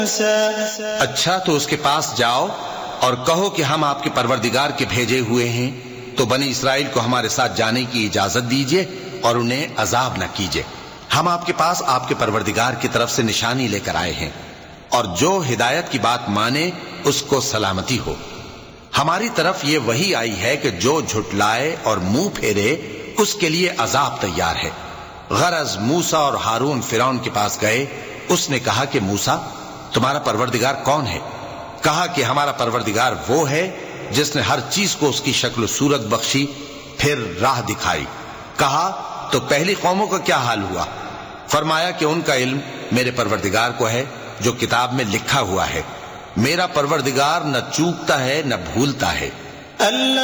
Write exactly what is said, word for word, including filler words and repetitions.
अच्छा तो उसके पास जाओ और कहो कि हम आपके परवरदिगार के भेजे हुए हैं, तो बनी इस्राइल को हमारे साथ जाने की इजाजत दीजिए और उन्हें अजाब न कीजिए। हम आपके पास आपके परवरदिगार की तरफ से निशानी लेकर आए हैं, और जो हिदायत की बात माने उसको सलामती हो। हमारी तरफ ये वही आई है कि जो झुटलाए और मुंह फेरे उसके लिए अजाब तैयार है। गरज मूसा और हारून फिरौन के पास गए। उसने कहा कि मूसा, तुम्हारा परवरदिगार कौन है? कहा कि हमारा परवरदिगार वो है जिसने हर चीज को उसकी शक्ल सूरत बख्शी, फिर राह दिखाई। कहा तो पहली कौमों का क्या हाल हुआ? फरमाया कि उनका इल्म मेरे परवरदिगार को है जो किताब में लिखा हुआ है। मेरा परवरदिगार न चूकता है न भूलता है।